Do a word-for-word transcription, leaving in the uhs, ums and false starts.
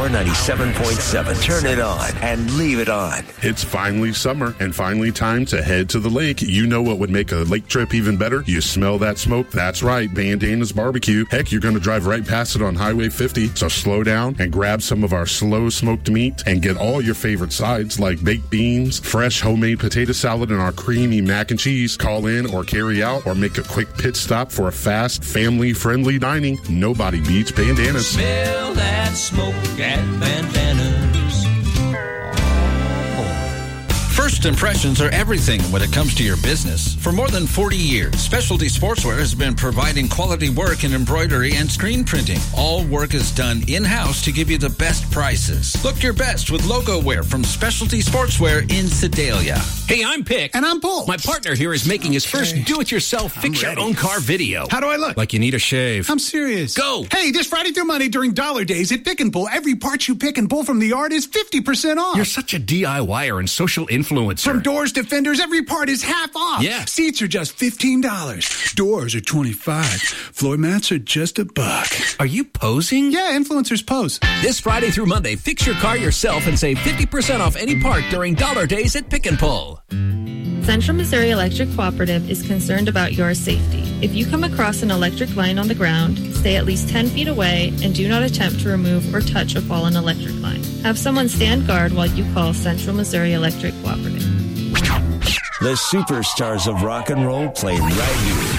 ninety-seven point seven. Turn it on and leave it on. It's finally summer and finally time to head to the lake. You know what would make a lake trip even better? You smell that smoke? That's right, Bandana's Barbecue. Heck, you're going to drive right past it on Highway fifty, so slow down and grab some of our slow smoked meat and get all your favorite sides like baked beans, fresh homemade potato salad, and our creamy mac and cheese. Call in or carry out or make a quick pit stop for a fast, family-friendly dining. Nobody beats Bandana's. Smell that smoke at Bandana's. First impressions are everything when it comes to your business. For more than forty years, Specialty Sportswear has been providing quality work in embroidery and screen printing. All work is done in-house to give you the best prices. Look your best with logo wear from Specialty Sportswear in Sedalia. Hey, I'm Pick. And I'm Bull. My partner here is making his first Okay. do-it-yourself fix-your-own-car video. How do I look? Like you need a shave. I'm serious. Go. Hey, this Friday through Monday during Dollar Days at Pick and Pull, every part you pick and pull from the yard is fifty percent off. You're such a DIYer and social influencer. From doors to fenders, every part is half off. Yeah. Seats are just fifteen dollars. Doors are twenty-five dollars. Floor mats are just a buck. Are you posing? Yeah, influencers pose. This Friday through Monday, fix your car yourself and save fifty percent off any part during Dollar Days at Pick and Pull. Central Missouri Electric Cooperative is concerned about your safety. If you come across an electric line on the ground, stay at least ten feet away and do not attempt to remove or touch a fallen electric line. Have someone stand guard while you call Central Missouri Electric Cooperative. The superstars of rock and roll play right here